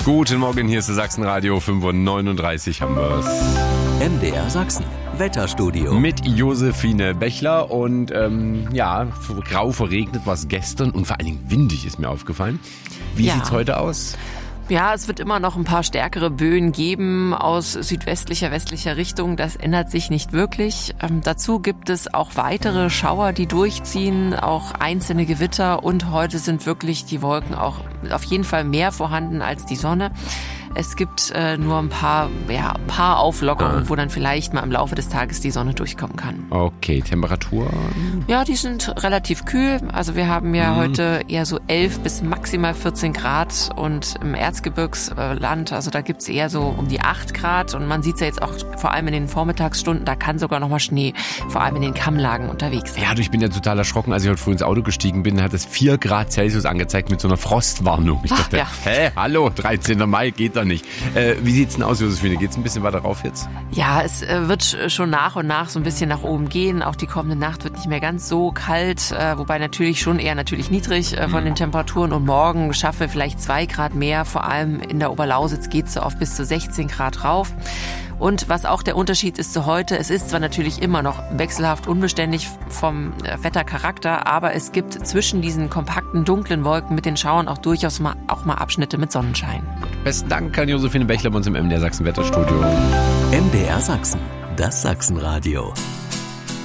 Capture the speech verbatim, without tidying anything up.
Guten Morgen, hier ist das Sachsenradio, fünf Uhr neununddreißig haben wir's. M D R Sachsen, Wetterstudio. Mit Josephine Bechler und ähm, ja, grau verregnet war es gestern und vor allen Dingen windig ist mir aufgefallen. Wie Ja. sieht's heute aus? Ja, es wird immer noch ein paar stärkere Böen geben aus südwestlicher, westlicher Richtung. Das ändert sich nicht wirklich. Ähm, dazu gibt es auch weitere Schauer, die durchziehen, auch einzelne Gewitter. Und heute sind wirklich die Wolken auch auf jeden Fall mehr vorhanden als die Sonne. Es gibt äh, nur ein paar, ja, ein paar Auflockerungen, Ah. wo dann vielleicht mal im Laufe des Tages die Sonne durchkommen kann. Okay, Temperatur? Ja, die sind relativ kühl. Also wir haben ja Mhm. heute eher so elf bis maximal vierzehn Grad und im Erzgebirgsland, also da gibt's eher so um die acht Grad und man sieht's ja jetzt auch vor allem in den Vormittagsstunden, da kann sogar noch mal Schnee, vor allem in den Kammlagen unterwegs sein. Ja, du, ich bin ja total erschrocken, als ich heute früh ins Auto gestiegen bin, hat es vier Grad Celsius angezeigt mit so einer Frostwarnung. Ich Ach, dachte, ja. hä, hallo, dreizehnten Mai, geht doch nicht. Äh, wie sieht's denn aus, Josephine? Geht's ein bisschen weiter rauf jetzt? Ja, es äh, wird schon nach und nach so ein bisschen nach oben gehen. Auch die kommende Nacht wird nicht mehr ganz so kalt, äh, wobei natürlich schon eher natürlich niedrig äh, von den Temperaturen. Und morgen schaffen wir vielleicht zwei Grad mehr. Vor allem in der Oberlausitz geht's so auf bis zu sechzehn Grad rauf. Und was auch der Unterschied ist zu heute, es ist zwar natürlich immer noch wechselhaft unbeständig vom äh, Wettercharakter, aber es gibt zwischen diesen kompakten dunklen Wolken mit den Schauern auch durchaus mal, auch mal Abschnitte mit Sonnenschein. Besten Dank an Josephine Bechler bei uns im M D R Sachsen Wetterstudio. M D R Sachsen, das Sachsenradio.